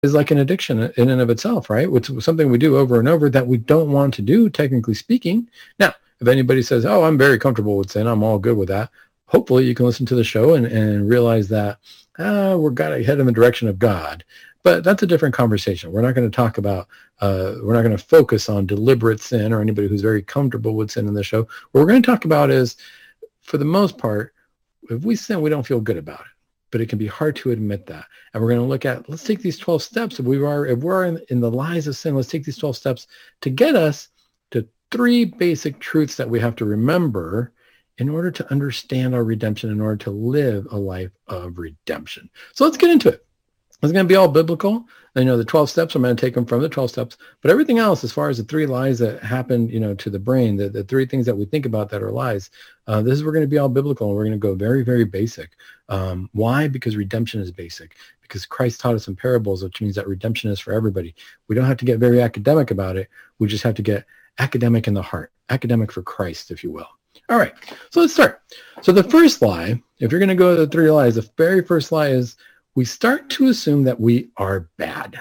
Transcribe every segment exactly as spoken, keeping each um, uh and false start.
is like an addiction in and of itself, right? It's something we do over and over that we don't want to do, technically speaking. Now, if anybody says, oh, I'm very comfortable with sin, I'm all good with that, hopefully you can listen to the show and, and realize that uh, we're got to head in the direction of God. But that's a different conversation. We're not going to talk about, uh, we're not going to focus on deliberate sin or anybody who's very comfortable with sin in the show. What we're going to talk about is, for the most part, if we sin, we don't feel good about it. But it can be hard to admit that. And we're going to look at, let's take these twelve steps. If we are, if we're in, in the lies of sin, let's take these twelve steps to get us to three basic truths that we have to remember in order to understand our redemption, in order to live a life of redemption. So let's get into it. It's going to be all biblical. I know the twelve steps, I'm going to take them from the twelve steps, but everything else, as far as the three lies that happen, you know, to the brain, the, the three things that we think about that are lies, uh, this is, we're going to be all biblical, and we're going to go very, very basic. Um, why? Because redemption is basic. Because Christ taught us in parables, which means that redemption is for everybody. We don't have to get very academic about it. We just have to get academic in the heart, academic for Christ, if you will. All right, so let's start. So the first lie, if you're going to go to the three lies, the very first lie is, we start to assume that we are bad.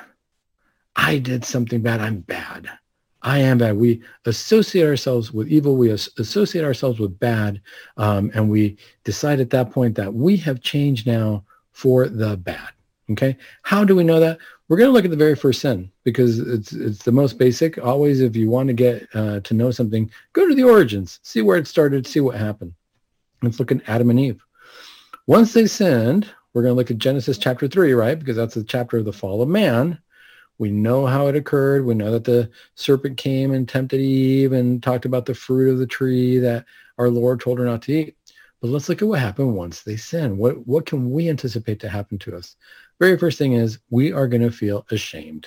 I did something bad. I'm bad. I am bad. We associate ourselves with evil. We as- associate ourselves with bad. Um, and we decide at that point that we have changed now for the bad. Okay. How do we know that? We're going to look at the very first sin because it's it's the most basic. Always, if you want to get uh, to know something, go to the origins, see where it started, see what happened. Let's look at Adam and Eve. Once they sinned, we're going to look at Genesis chapter three, right? Because that's the chapter of the fall of man. We know how it occurred. We know that the serpent came and tempted Eve and talked about the fruit of the tree that our Lord told her not to eat. But let's look at what happened once they sinned. What, what can we anticipate to happen to us? Very first thing is, we are going to feel ashamed.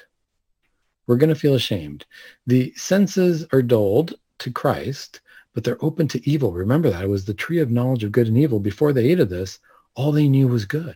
We're going to feel ashamed. The senses are dulled to Christ, but they're open to evil. Remember that. It was the tree of knowledge of good and evil. Before they ate of this, all they knew was good.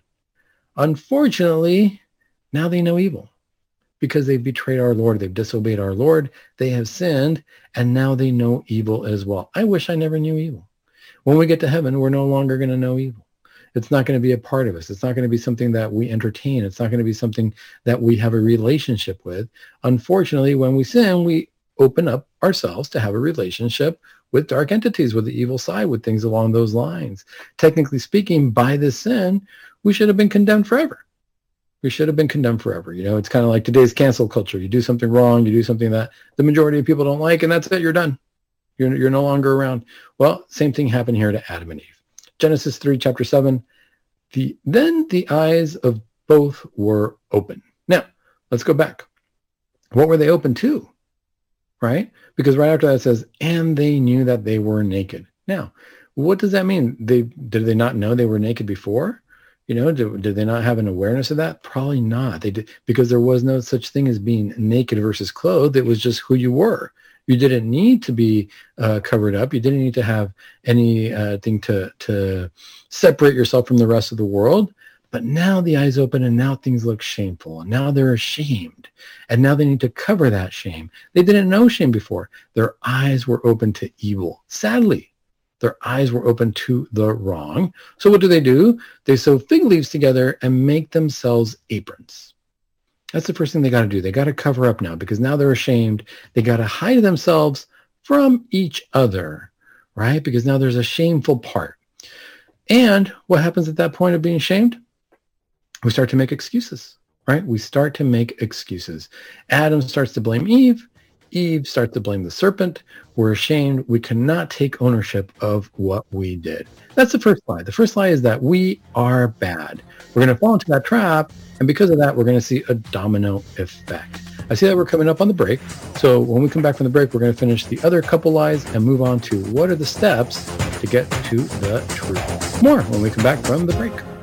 Unfortunately, now they know evil because they've betrayed our Lord. They've disobeyed our Lord. They have sinned, and now they know evil as well. I wish I never knew evil. When we get to heaven, we're no longer going to know evil. It's not going to be a part of us. It's not going to be something that we entertain. It's not going to be something that we have a relationship with. Unfortunately, when we sin, we open up ourselves to have a relationship with dark entities, with the evil side, with things along those lines. Technically speaking, by this sin, we should have been condemned forever. We should have been condemned forever. You know, it's kind of like today's cancel culture. You do something wrong, you do something that the majority of people don't like, and that's it, you're done. You're, you're no longer around. Well, same thing happened here to Adam and Eve. Genesis three, chapter seven, the, then the eyes of both were open. Now, let's go back. What were they open to? Right? Because right after that it says, and they knew that they were naked. Now, what does that mean? They did they not know they were naked before? You know, did, did they not have an awareness of that? Probably not. They did, because there was no such thing as being naked versus clothed. It was just who you were. You didn't need to be uh, covered up. You didn't need to have anything uh, to to separate yourself from the rest of the world. But now the eyes open, and now things look shameful, and now they're ashamed, and now they need to cover that shame. They didn't know shame before. Their eyes were open to evil. Sadly, their eyes were open to the wrong. So what do they do? They sew fig leaves together and make themselves aprons. That's the first thing they got to do. They got to cover up now, because now they're ashamed. They got to hide themselves from each other, right? Because now there's a shameful part. And what happens at that point of being shamed? We start to make excuses, right? We start to make excuses. Adam starts to blame Eve. Eve starts to blame the serpent. We're ashamed. We cannot take ownership of what we did. That's the first lie. The first lie is that we are bad. We're going to fall into that trap, and because of that, we're going to see a domino effect. I see that we're coming up on the break, so when we come back from the break, we're going to finish the other couple lies and move on to what are the steps to get to the truth. More when we come back from the break.